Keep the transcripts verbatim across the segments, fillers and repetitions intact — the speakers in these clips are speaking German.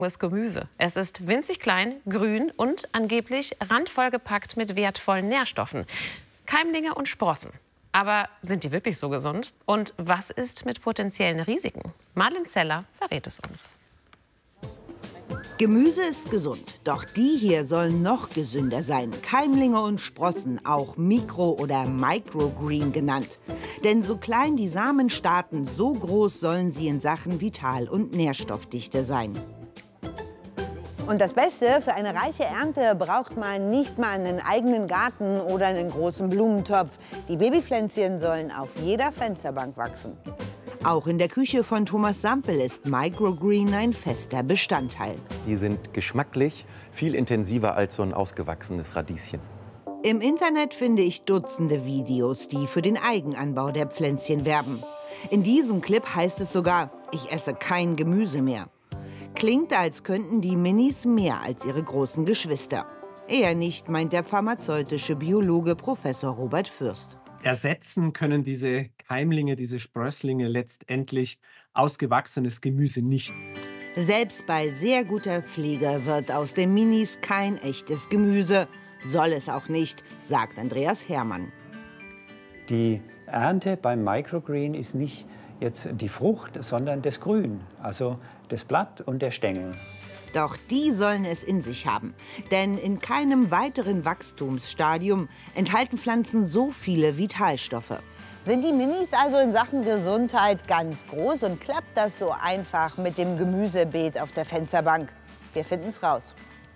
ist Gemüse. Es ist winzig klein, grün und angeblich randvoll gepackt mit wertvollen Nährstoffen. Keimlinge und Sprossen. Aber sind die wirklich so gesund? Und was ist mit potenziellen Risiken? Marlen Zeller verrät es uns. Gemüse ist gesund, doch die hier sollen noch gesünder sein. Keimlinge und Sprossen, auch Mikro- oder Microgreen genannt. Denn so klein die Samen starten, so groß sollen sie in Sachen Vital- und Nährstoffdichte sein. Und das Beste, für eine reiche Ernte braucht man nicht mal einen eigenen Garten oder einen großen Blumentopf. Die Babypflänzchen sollen auf jeder Fensterbank wachsen. Auch in der Küche von Thomas Sampel ist Microgreen ein fester Bestandteil. Die sind geschmacklich viel intensiver als so ein ausgewachsenes Radieschen. Im Internet finde ich Dutzende Videos, die für den Eigenanbau der Pflänzchen werben. In diesem Clip heißt es sogar, ich esse kein Gemüse mehr. Klingt, als könnten die Minis mehr als ihre großen Geschwister. Eher nicht, meint der pharmazeutische Biologe Professor Robert Fürst. Ersetzen können diese Keimlinge, diese Sprösslinge letztendlich ausgewachsenes Gemüse nicht. Selbst bei sehr guter Pflege wird aus den Minis kein echtes Gemüse. Soll es auch nicht, sagt Andreas Hermann. Die Ernte beim Microgreen ist nicht jetzt die Frucht, sondern das Grün, also das Blatt und der Stängel. Doch die sollen es in sich haben. Denn in keinem weiteren Wachstumsstadium enthalten Pflanzen so viele Vitalstoffe. Sind die Minis also in Sachen Gesundheit ganz groß und klappt das so einfach mit dem Gemüsebeet auf der Fensterbank? Wir finden es raus.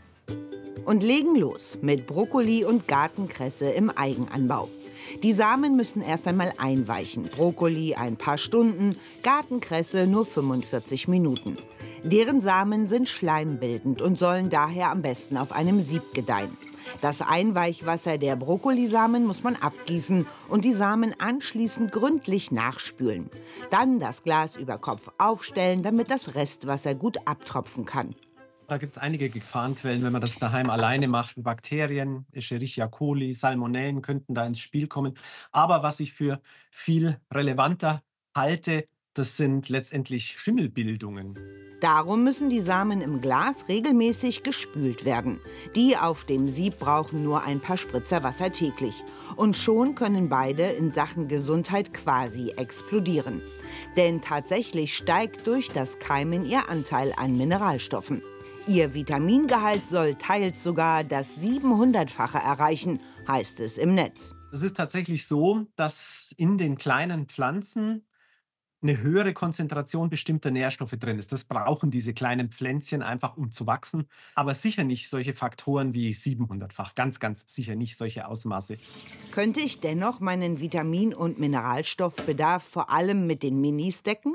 Und legen los mit Brokkoli und Gartenkresse im Eigenanbau. Die Samen müssen erst einmal einweichen. Brokkoli ein paar Stunden, Gartenkresse nur fünfundvierzig Minuten. Deren Samen sind schleimbildend und sollen daher am besten auf einem Sieb gedeihen. Das Einweichwasser der Brokkolisamen muss man abgießen und die Samen anschließend gründlich nachspülen. Dann das Glas über Kopf aufstellen, damit das Restwasser gut abtropfen kann. Da gibt es einige Gefahrenquellen, wenn man das daheim alleine macht. Bakterien, Escherichia coli, Salmonellen könnten da ins Spiel kommen. Aber was ich für viel relevanter halte, das sind letztendlich Schimmelbildungen. Darum müssen die Samen im Glas regelmäßig gespült werden. Die auf dem Sieb brauchen nur ein paar Spritzer Wasser täglich. Und schon können beide in Sachen Gesundheit quasi explodieren. Denn tatsächlich steigt durch das Keimen ihr Anteil an Mineralstoffen. Ihr Vitamingehalt soll teils sogar das siebenhundertfache erreichen, heißt es im Netz. Es ist tatsächlich so, dass in den kleinen Pflanzen eine höhere Konzentration bestimmter Nährstoffe drin ist. Das brauchen diese kleinen Pflänzchen einfach, um zu wachsen. Aber sicher nicht solche Faktoren wie siebenhundertfach. Ganz, ganz sicher nicht solche Ausmaße. Könnte ich dennoch meinen Vitamin- und Mineralstoffbedarf vor allem mit den Minis decken?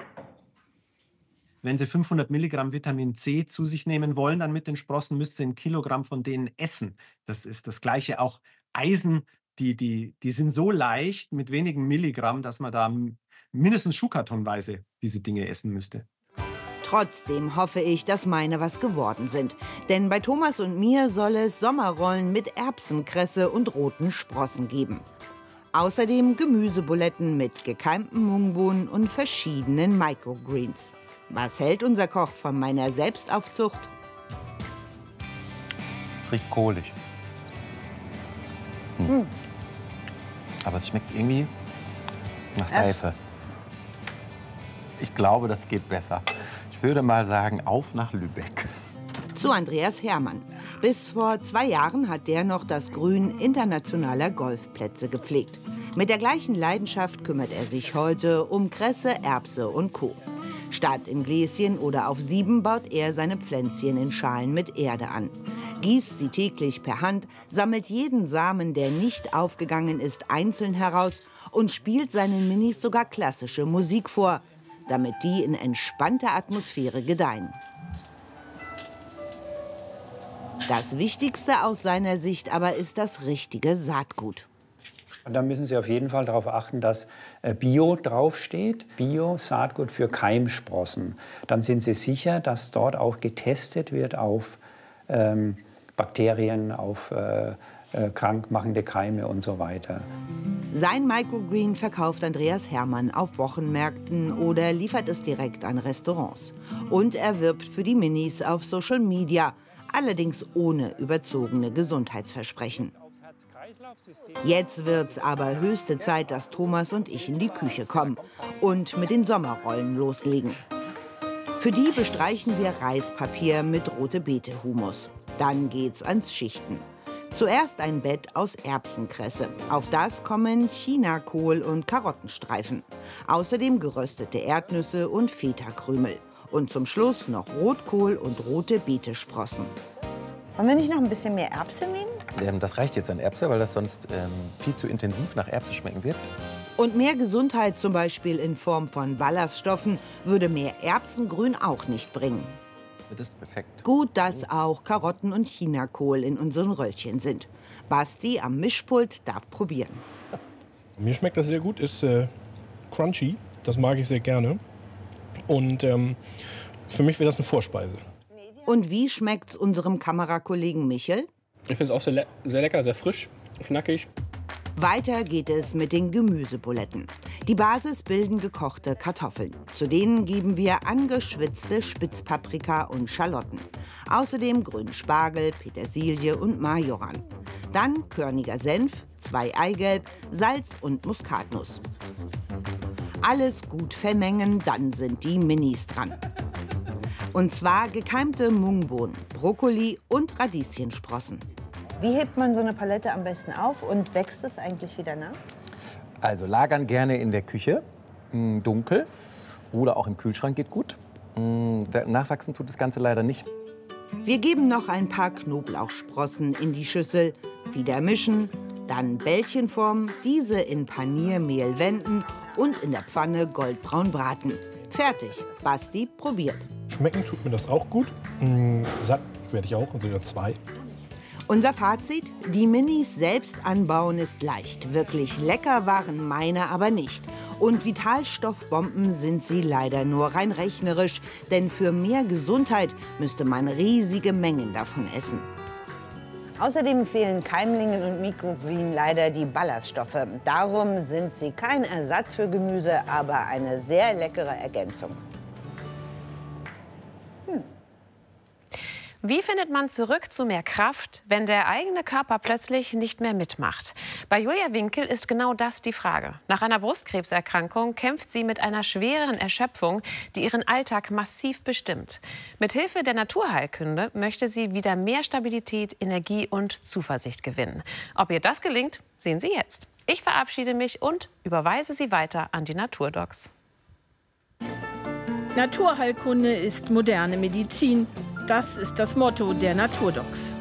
Wenn Sie fünfhundert Milligramm Vitamin C zu sich nehmen wollen, dann mit den Sprossen müsst ihr ein Kilogramm von denen essen. Das ist das Gleiche auch Eisen. Die, die, die sind so leicht mit wenigen Milligramm, dass man da mindestens schuhkartonweise diese Dinge essen müsste. Trotzdem hoffe ich, dass meine was geworden sind. Denn bei Thomas und mir soll es Sommerrollen mit Erbsenkresse und roten Sprossen geben. Außerdem Gemüsebuletten mit gekeimten Mungbohnen und verschiedenen Microgreens. Was hält unser Koch von meiner Selbstaufzucht? Es riecht kohlig. Hm. Hm. Aber es schmeckt irgendwie nach Seife. Ich glaube, das geht besser. Ich würde mal sagen, auf nach Lübeck. Zu Andreas Hermann. Bis vor zwei Jahren hat der noch das Grün internationaler Golfplätze gepflegt. Mit der gleichen Leidenschaft kümmert er sich heute um Kresse, Erbse und Co. Statt in Gläschen oder auf Sieben baut er seine Pflänzchen in Schalen mit Erde an. Gießt sie täglich per Hand, sammelt jeden Samen, der nicht aufgegangen ist, einzeln heraus und spielt seinen Minis sogar klassische Musik vor, damit die in entspannter Atmosphäre gedeihen. Das Wichtigste aus seiner Sicht aber ist das richtige Saatgut. Da müssen Sie auf jeden Fall darauf achten, dass Bio draufsteht. Bio-Saatgut für Keimsprossen. Dann sind Sie sicher, dass dort auch getestet wird auf ähm, Bakterien, auf äh, äh, krankmachende Keime und so weiter. Sein Microgreen verkauft Andreas Hermann auf Wochenmärkten oder liefert es direkt an Restaurants. Und er wirbt für die Minis auf Social Media, allerdings ohne überzogene Gesundheitsversprechen. Jetzt wird's aber höchste Zeit, dass Thomas und ich in die Küche kommen und mit den Sommerrollen loslegen. Für die bestreichen wir Reispapier mit Rote-Beete-Humus. Dann geht's ans Schichten. Zuerst ein Bett aus Erbsenkresse. Auf das kommen Chinakohl und Karottenstreifen. Außerdem geröstete Erdnüsse und Feta-Krümel. Und zum Schluss noch Rotkohl und rote Beetesprossen. Wollen wir nicht noch ein bisschen mehr Erbse nehmen? Ähm, das reicht jetzt an Erbse, weil das sonst ähm, viel zu intensiv nach Erbse schmecken wird. Und mehr Gesundheit, zum Beispiel in Form von Ballaststoffen, würde mehr Erbsengrün auch nicht bringen. Das ist perfekt. Gut, dass auch Karotten und Chinakohl in unseren Röllchen sind. Basti am Mischpult darf probieren. Mir schmeckt das sehr gut, ist äh, crunchy, das mag ich sehr gerne. Und ähm, für mich wäre das eine Vorspeise. Und wie schmeckt's unserem Kamerakollegen Michel? Ich finde es auch sehr, le sehr lecker, sehr frisch, knackig. Weiter geht es mit den Gemüsebuletten. Die Basis bilden gekochte Kartoffeln. Zu denen geben wir angeschwitzte Spitzpaprika und Schalotten. Außerdem grünen Spargel, Petersilie und Majoran. Dann körniger Senf, zwei Eigelb, Salz und Muskatnuss. Alles gut vermengen, dann sind die Minis dran. Und zwar gekeimte Mungbohnen, Brokkoli und Radieschensprossen. Wie hebt man so eine Palette am besten auf und wächst es eigentlich wieder nach? Also lagern gerne in der Küche, mh, dunkel oder auch im Kühlschrank geht gut. Mh, nachwachsen tut das Ganze leider nicht. Wir geben noch ein paar Knoblauchsprossen in die Schüssel, wieder mischen, dann Bällchen formen, diese in Paniermehl wenden und in der Pfanne goldbraun braten. Fertig. Basti probiert. Schmecken tut mir das auch gut. Mm, satt werde ich auch, also ja zwei. Unser Fazit, die Minis selbst anbauen ist leicht. Wirklich lecker waren meine aber nicht. Und Vitalstoffbomben sind sie leider nur rein rechnerisch. Denn für mehr Gesundheit müsste man riesige Mengen davon essen. Außerdem fehlen Keimlingen und Microgreen leider die Ballaststoffe. Darum sind sie kein Ersatz für Gemüse, aber eine sehr leckere Ergänzung. Hm. Wie findet man zurück zu mehr Kraft, wenn der eigene Körper plötzlich nicht mehr mitmacht? Bei Julia Winkel ist genau das die Frage. Nach einer Brustkrebserkrankung kämpft sie mit einer schweren Erschöpfung, die ihren Alltag massiv bestimmt. Mit Hilfe der Naturheilkunde möchte sie wieder mehr Stabilität, Energie und Zuversicht gewinnen. Ob ihr das gelingt, sehen Sie jetzt. Ich verabschiede mich und überweise Sie weiter an die Naturdocs. Naturheilkunde ist moderne Medizin. Das ist das Motto der Naturdocs.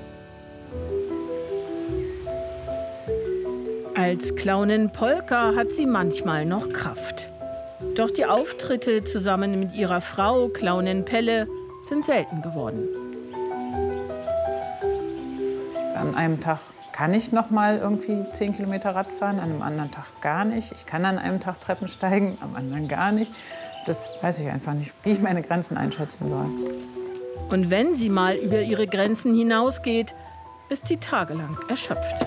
Als Clownin Polka hat sie manchmal noch Kraft. Doch die Auftritte zusammen mit ihrer Frau, Clownin Pelle, sind selten geworden. An einem Tag kann ich noch mal irgendwie zehn Kilometer Rad fahren, an einem anderen Tag gar nicht. Ich kann an einem Tag Treppen steigen, am anderen gar nicht. Das weiß ich einfach nicht, wie ich meine Grenzen einschätzen soll. Und wenn sie mal über ihre Grenzen hinausgeht, ist sie tagelang erschöpft.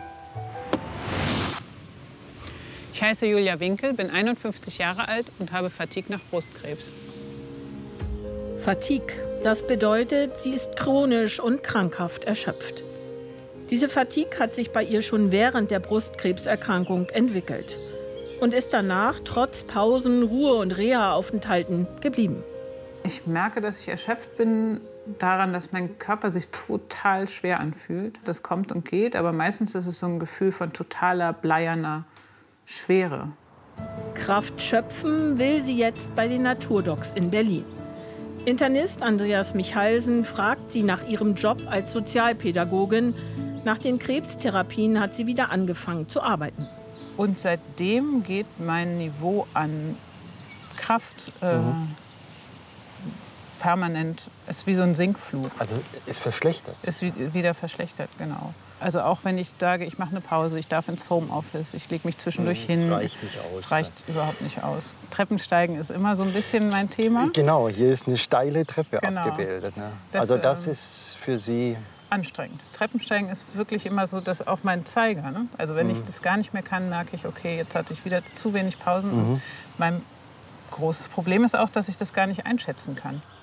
Ich heiße Julia Winkel, bin einundfünfzig Jahre alt und habe Fatigue nach Brustkrebs. Fatigue, das bedeutet, sie ist chronisch und krankhaft erschöpft. Diese Fatigue hat sich bei ihr schon während der Brustkrebserkrankung entwickelt und ist danach trotz Pausen, Ruhe- und Reha-Aufenthalten geblieben. Ich merke, dass ich erschöpft bin daran, dass mein Körper sich total schwer anfühlt. Das kommt und geht, aber meistens ist es so ein Gefühl von totaler, bleierner Schwere. Kraft schöpfen will sie jetzt bei den Naturdocs in Berlin. Internist Andreas Michalsen fragt sie nach ihrem Job als Sozialpädagogin. Nach den Krebstherapien hat sie wieder angefangen zu arbeiten. Und seitdem geht mein Niveau an Kraft äh, mhm. permanent, ist wie so ein Sinkflug. Also ist verschlechtert? Ist wieder verschlechtert, genau. Also auch wenn ich sage, ich mache eine Pause, ich darf ins Homeoffice, ich lege mich zwischendurch das hin. Das reicht nicht aus. Das reicht ja. überhaupt nicht aus. Treppensteigen ist immer so ein bisschen mein Thema. Genau, hier ist eine steile Treppe genau. abgebildet. Ne? Das, also das ähm, ist für Sie anstrengend. Treppensteigen ist wirklich immer so, dass auch mein Zeiger. Ne? Also wenn Mhm. ich das gar nicht mehr kann, merke ich, okay, jetzt hatte ich wieder zu wenig Pausen. Mhm. Und mein großes Problem ist auch, dass ich das gar nicht einschätzen kann.